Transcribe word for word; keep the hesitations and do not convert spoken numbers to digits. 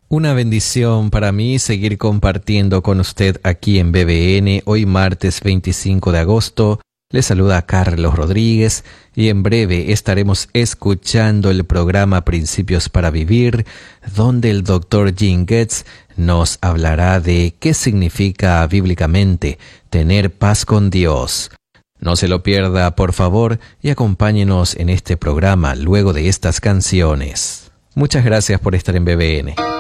Una bendición para mí seguir compartiendo con usted aquí en B B N. Hoy martes veinticinco de agosto. Le saluda Carlos Rodríguez y en breve estaremos escuchando el programa Principios para Vivir, donde el doctor Jim Getz nos hablará de qué significa bíblicamente tener paz con Dios. No se lo pierda, por favor, y acompáñenos en este programa luego de estas canciones. Muchas gracias por estar en B B N.